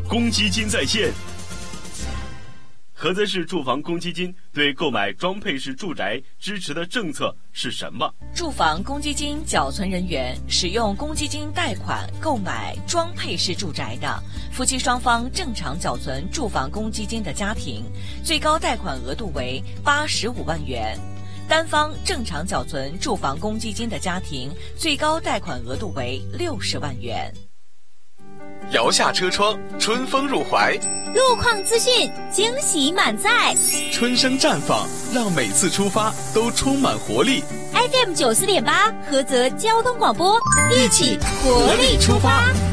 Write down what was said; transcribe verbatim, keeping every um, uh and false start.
公积金在线。菏泽市住房公积金对购买装配式住宅支持的政策是什么？ 住房公积金缴存人员使用公积金贷款购买装配式住宅的，夫妻双方正常缴存住房公积金的家庭，最高贷款额度为八十五万元；单方正常缴存住房公积金的家庭，最高贷款额度为六十万元。 摇下车窗，春风入怀； 路况资讯，惊喜满载； 春生绽放，让每次出发都充满活力。 F M 九四点八，菏泽交通广播，一起活力出发。